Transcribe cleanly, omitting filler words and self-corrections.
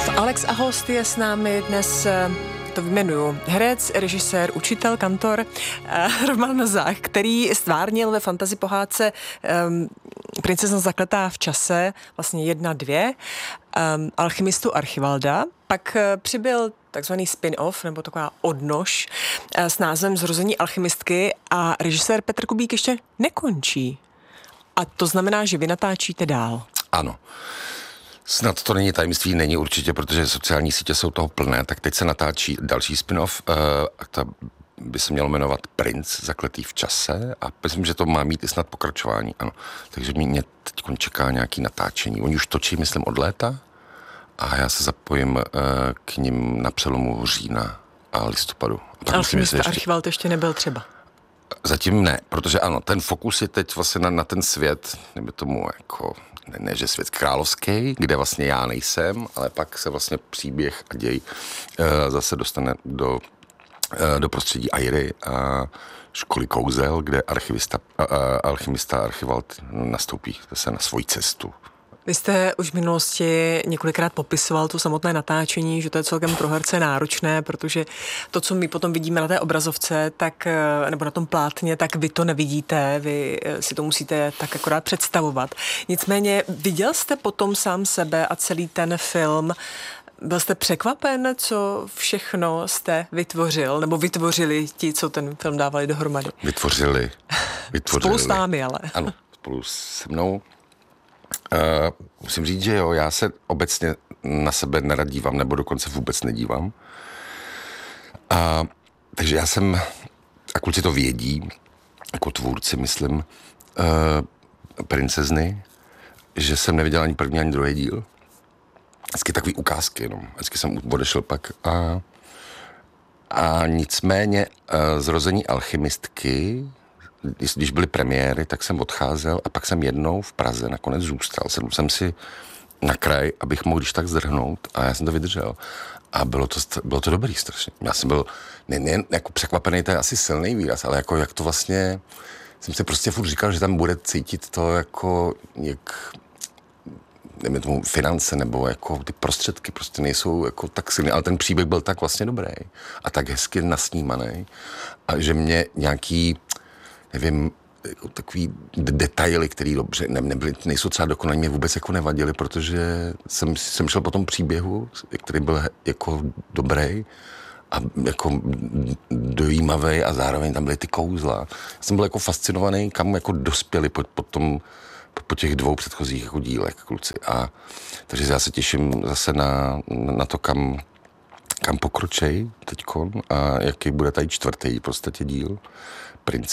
Alex a host je s námi dnes, to vyjmenuju, herec, režisér, učitel, kantor Roman Zach, který stvárnil ve fantasy pohádce Princezna zakletá v čase, vlastně 1, 2, alchymistu Archivalda. Pak přibyl takzvaný spin-off, nebo taková odnož s názvem Zrození alchymistky a režisér Petr Kubík ještě nekončí. A to znamená, že vy natáčíte dál. Ano. Snad to není tajemství, není určitě, protože sociální sítě jsou toho plné, tak teď se natáčí další spin-off, to by se mělo jmenovat Princ zakletý v čase a myslím, že to má mít i snad pokračování, ano. Takže mě teď čeká nějaký natáčení. Oni už točí, myslím, od léta a já se zapojím k nim na přelomu října a listopadu. Alchymista Archivald ještě nebyl třeba? Zatím ne, protože ano, ten fokus je teď vlastně na ten svět, nebo tomu jako, ne, že svět královský, kde vlastně já nejsem, ale pak se vlastně příběh a děj zase dostane do prostředí Airy a školy kouzel, kde alchymista Archivald nastoupí zase na svoji cestu. Vy jste už v minulosti několikrát popisoval to samotné natáčení, že to je celkem pro herce náročné, protože to, co my potom vidíme na té obrazovce, tak, nebo na tom plátně, tak vy to nevidíte, vy si to musíte tak akorát představovat. Nicméně viděl jste potom sám sebe a celý ten film, byl jste překvapen, co všechno jste vytvořil, nebo vytvořili ti, co ten film dávali dohromady? Vytvořili. Spolu s námi, ale. Ano, spolu se mnou. Musím říct, že jo, já se obecně na sebe nerad dívám, nebo dokonce vůbec nedívám. Takže já jsem, a kluci to vědí, jako tvůrci, myslím, Princezny, že jsem neviděl ani první, ani druhý díl. Vždycky takový ukázky jenom. Vždycky jsem odešel pak. A nicméně Zrození alchymistky, když byly premiéry, tak jsem odcházel a pak jsem jednou v Praze nakonec zůstal. Sedl jsem si na kraj, abych mohl když tak zdrhnout a já jsem to vydržel. A bylo to dobrý strašně. Já jsem byl nejen jako překvapený, to je asi silný výraz, ale jako jak to vlastně, jsem si prostě furt říkal, že tam bude cítit to jako, jak nevím tomu, finance nebo jako ty prostředky prostě nejsou jako tak silný, ale ten příběh byl tak vlastně dobrý a tak hezky nasnímaný a že mě nějaký nevím, jako takový detaily, které dobře nejsou třeba dokonalý, mě vůbec jako nevadily, protože jsem šel po tom příběhu, který byl jako dobrý a jako dojímavý a zároveň tam byly ty kouzla. Já jsem byl jako fascinovaný, kam jako dospěli po těch 2 předchozích jako dílech kluci. Takže já se těším zase na to, kam pokročej teďkon a jaký bude tady 4. v podstatě díl